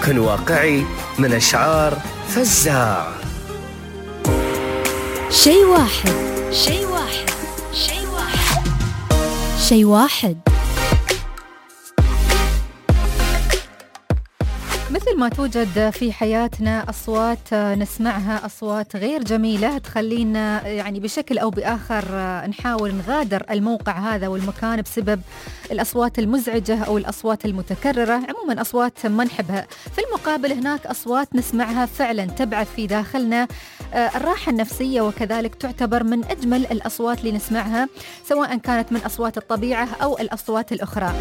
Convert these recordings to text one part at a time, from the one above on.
كن واقعي من أشعار فزاع. شيء واحد، شيء واحد، شيء واحد، شيء واحد. مثل ما توجد في حياتنا أصوات نسمعها، أصوات غير جميلة تخلينا يعني بشكل أو بآخر نحاول نغادر الموقع هذا والمكان بسبب الأصوات المزعجة أو الأصوات المتكررة، عموما أصوات ما نحبها. في المقابل هناك أصوات نسمعها فعلا تبعث في داخلنا الراحة النفسية، وكذلك تعتبر من أجمل الأصوات اللي نسمعها، سواء كانت من أصوات الطبيعة أو الأصوات الأخرى.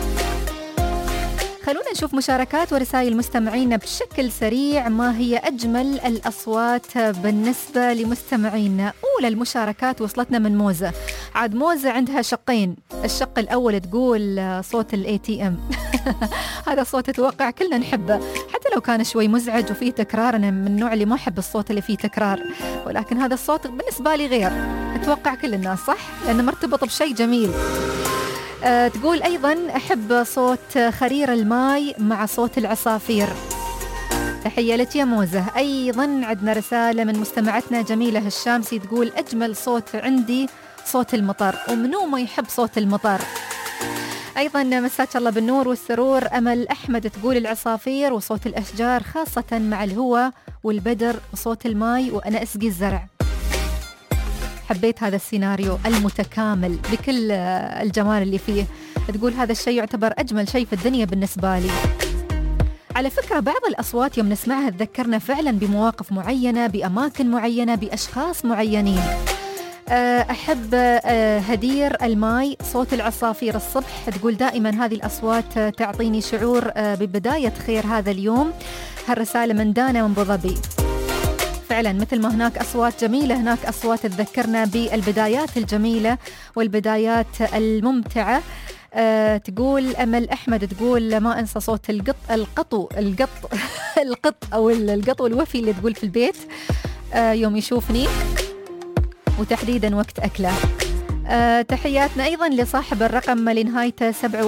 خلونا نشوف مشاركات ورسائل مستمعينا بشكل سريع. ما هي أجمل الأصوات بالنسبة لمستمعينا؟ أولى المشاركات وصلتنا من موزة. عاد موزة عندها شقين، الشق الأول تقول صوت الATM هذا صوت أتوقع كلنا نحبه، حتى لو كان شوي مزعج وفيه تكرار. أنا من النوع اللي ما أحب الصوت اللي فيه تكرار، ولكن هذا الصوت بالنسبة لي غير، أتوقع كل الناس صح؟ لأنه مرتبط بشيء جميل. تقول أيضا أحب صوت خرير الماء مع صوت العصافير. تحية لك يا موزة. أيضا عندنا رسالة من مستمعتنا جميلة الشامسي تقول أجمل صوت عندي صوت المطر، ومنو ما يحب صوت المطر. أيضا مساك الله بالنور والسرور. أمل أحمد تقول العصافير وصوت الأشجار، خاصة مع الهواء والبدر وصوت الماء وأنا أسقي الزرع. حبيت هذا السيناريو المتكامل بكل الجمال اللي فيه. تقول هذا الشيء يعتبر أجمل شيء في الدنيا بالنسبة لي. على فكرة بعض الأصوات يوم نسمعها تذكرنا فعلا بمواقف معينة، بأماكن معينة، بأشخاص معينين. أحب هدير الماي، صوت العصافير الصبح. تقول دائما هذه الأصوات تعطيني شعور ببداية خير هذا اليوم. هالرسالة من دانا من أبو ظبي. فعلا مثل ما هناك أصوات جميلة، هناك أصوات تذكرنا بالبدايات الجميلة والبدايات الممتعة. تقول أمل أحمد تقول ما أنسى صوت القط أو القط الوفي اللي تقول في البيت يوم يشوفني، وتحديدا وقت أكله. تحياتنا أيضا لصاحب الرقم اللي نهايته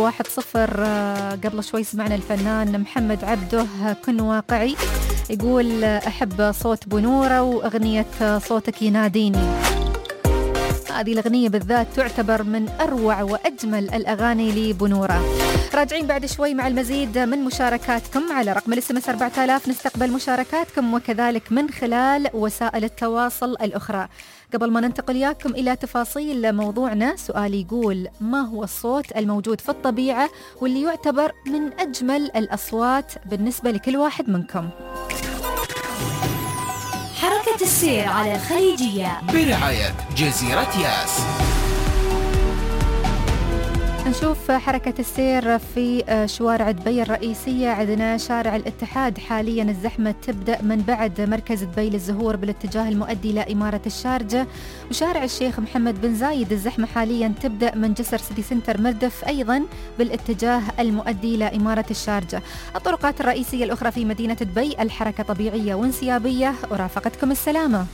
710. قبل شوي سمعنا الفنان محمد عبده كن واقعي، يقول أحب صوت بنورة وأغنية صوتك يناديني. هذه الأغنية بالذات تعتبر من أروع وأجمل الأغاني لبنورة. راجعين بعد شوي مع المزيد من مشاركاتكم على رقم الSMS 4000. نستقبل مشاركاتكم وكذلك من خلال وسائل التواصل الأخرى. قبل ما ننتقل ياكم إلى تفاصيل موضوعنا، سؤال يقول ما هو الصوت الموجود في الطبيعة واللي يعتبر من أجمل الأصوات بالنسبة لكل واحد منكم؟ حركة السير على الخليجية برعاية جزيرة ياس. نشوف حركة السير في شوارع دبي الرئيسية. عندنا شارع الاتحاد حاليا الزحمة تبدأ من بعد مركز دبي للزهور بالاتجاه المؤدي إلى إمارة الشارجة، وشارع الشيخ محمد بن زايد الزحمة حاليا تبدأ من جسر سيتي سنتر مردف أيضا بالاتجاه المؤدي إلى إمارة الشارجة. الطرقات الرئيسية الأخرى في مدينة دبي الحركة طبيعية وانسيابية. ورافقتكم السلامة.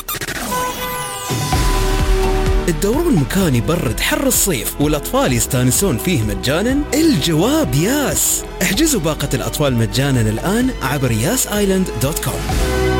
الدورون مكان يبرد حر الصيف والأطفال يستانسون فيه مجانا؟ الجواب ياس. احجزوا باقة الأطفال مجانا الآن عبر yasisland.com.